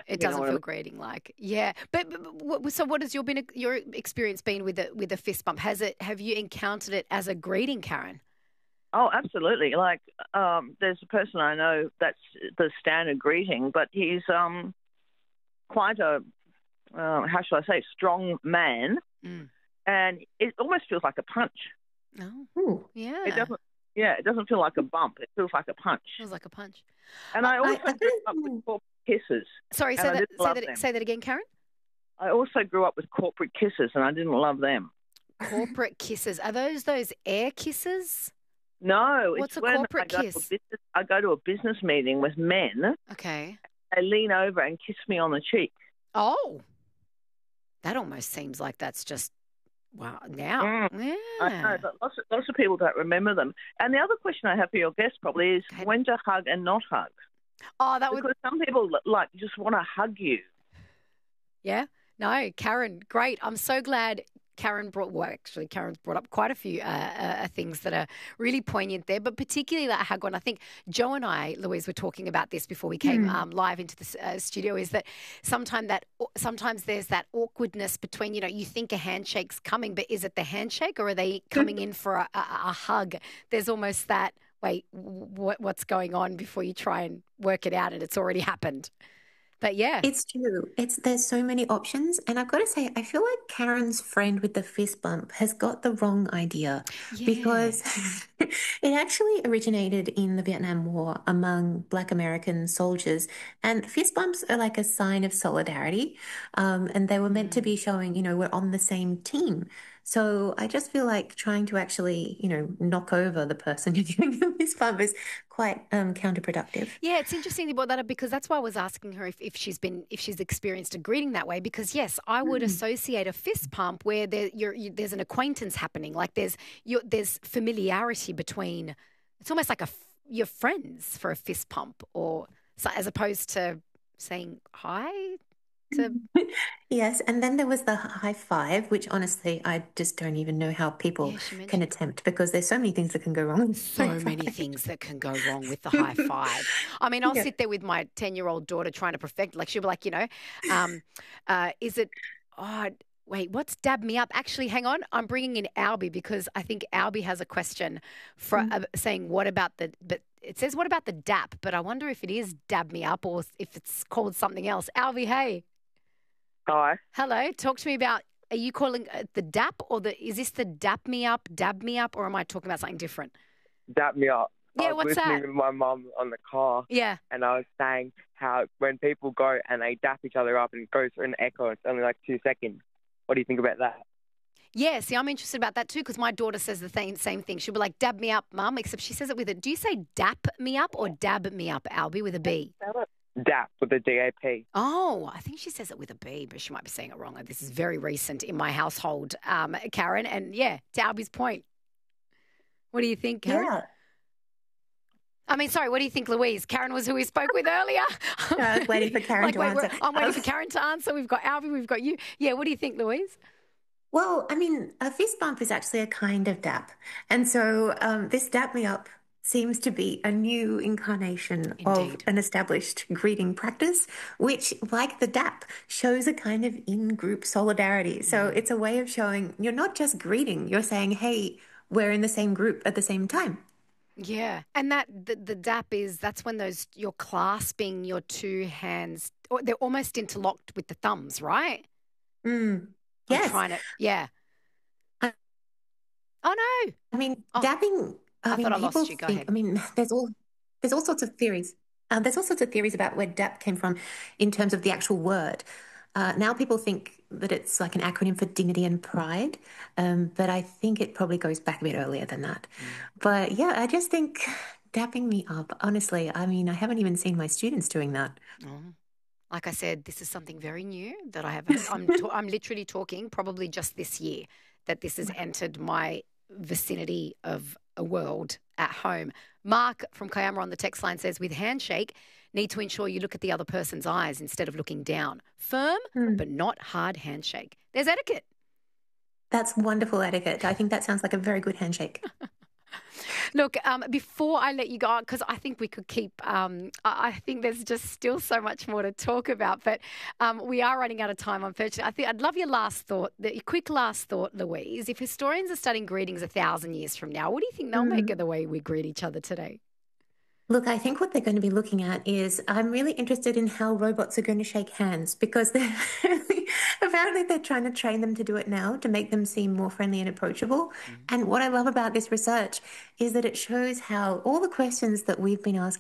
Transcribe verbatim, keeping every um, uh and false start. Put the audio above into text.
It You know doesn't what I feel mean? greeting like, yeah. But, but, but what, so, what has your been your experience been with a with a fist bump? Has it? Have you encountered it as a greeting, Karen? Oh, absolutely. Like, um, there's a person I know that's the standard greeting, but he's um quite a uh, how should I say strong man, Mm. and it almost feels like a punch. Oh, Ooh. yeah. It doesn't. Yeah, it doesn't feel like a bump. It feels like a punch. Feels like a punch. And I I, also I grew don't up with know. corporate kisses, Sorry, and say I that. didn't Say love that. them. Say that again, Karen. I also grew up with corporate kisses, and I didn't love them. Corporate kisses. Are those those air kisses? No, What's it's a when corporate I go, to a kiss? business, I go to a business meeting with men. Okay. They lean over and kiss me on the cheek. Oh, that almost seems like that's just wow. Now, Mm. yeah. I know, but lots of, lots of people don't remember them. And the other question I have for your guest probably is Okay. when to hug and not hug. Oh, that would. Because some people like just want to hug you. Yeah. No, Karen, great. I'm so glad Karen brought, well, actually, Karen's brought up quite a few uh, uh, things that are really poignant there, but particularly that hug one. I think Joe and I, Louise, were talking about this before we came Hmm. um, live into the uh, studio, is that sometimes that sometimes there's that awkwardness between, you know, you think a handshake's coming, but is it the handshake or are they coming in for a, a, a hug? There's almost that, wait, what, what's going on before you try and work it out and it's already happened. But yeah. It's true. It's there's so many options, and I've got to say, I feel like Karen's friend with the fist bump has got the wrong idea Yeah. because it actually originated in the Vietnam War among Black American soldiers, and fist bumps are like a sign of solidarity, um, and they were meant to be showing, you know, we're on the same team. So I just feel like trying to actually, you know, knock over the person you're giving them fist bump is quite um, counterproductive. Yeah, it's interesting you brought that up because that's why I was asking her if, if she's been if she's experienced a greeting that way. Because yes, I would Mm. associate a fist pump where there you're, you, there's an acquaintance happening, like there's you there's familiarity between. It's almost like a f- you're friends for a fist pump, or so, as opposed to saying hi to. Yes, and then there was the high five, which honestly, I just don't even know how people Yeah, she can mentioned attempt because there's so many things that can go wrong. with the high so many five. things that can go wrong with the high five. I mean, I'll Yeah. sit there with my ten-year-old daughter trying to perfect. Like she'll be like, you know, um, uh, is it? Oh, wait, what's dab me up? Actually, hang on, I'm bringing in Albie because I think Albie has a question for Mm. uh, saying what about the but. It says what about the dap, but I wonder if it is dab me up or if it's called something else. Albie, hey, Hi. hello, talk to me about. Are you calling uh, the dap or the? Is this the dap me up, dab me up, or am I talking about something different? Dap me up. Yeah, I was what's listening that? with my mum on the car, Yeah. and I was saying how when people go and they dap each other up and it goes through an echo, it's only like two seconds. What do you think about that? Yeah, see, I'm interested about that too because my daughter says the same same thing. She'll be like, "Dab me up, mum," except she says it with a. Do you say dap me up or dab me up, Albie, with a B? Dap with a D A P. Oh, I think she says it with a B, but she might be saying it wrong. This is very recent in my household, um, Karen. And yeah, to Albie's point, what do you think, Karen? Yeah. I mean, sorry, what do you think, Louise? Karen was who we spoke with earlier. I was waiting for Karen like, to wait, we're- answer. I'm waiting Um, for Karen to answer. We've got Albie, we've got you. Yeah, what do you think, Louise? Well, I mean, a fist bump is actually a kind of dap. And so um, this dap me up seems to be a new incarnation of Indeed. an established greeting practice, which, like the dap, shows a kind of in-group solidarity. So it's a way of showing you're not just greeting, you're saying, hey, we're in the same group at the same time. Yeah, and that the, the dap is that's when those you're clasping your two hands, or they're almost interlocked with the thumbs, right? Mm. I'm Yes. trying to, yeah. I- Oh no, I mean, Oh, dabbing, I, I mean, thought I people lost you. Go think, ahead. I mean, there's all there's all sorts of theories. Um, there's all sorts of theories about where dap came from in terms of the actual word. Uh, now people think that it's like an acronym for dignity and pride, um, but I think it probably goes back a bit earlier than that. But yeah, I just think dapping me up, honestly, I mean, I haven't even seen my students doing that. Oh. Like I said, this is something very new that I have. I'm ta- I'm literally talking probably just this year that this has entered my vicinity of a world at home. Mark from Kiama on the text line says, with handshake, need to ensure you look at the other person's eyes instead of looking down. Firm, Hmm. but not hard handshake. There's etiquette. That's wonderful etiquette. I think that sounds like a very good handshake. Look, um, before I let you go, because I think we could keep, um, I I think there's just still so much more to talk about, but um, we are running out of time, unfortunately. I think I'd love your last thought, the your quick last thought, Louise. If historians are studying greetings a thousand years from now, what do you think they'll make of the way we greet each other today? Look, I think what they're going to be looking at is I'm really interested in how robots are going to shake hands because they're apparently they're trying to train them to do it now to make them seem more friendly and approachable. And what I love about this research is that it shows how all the questions that we've been asking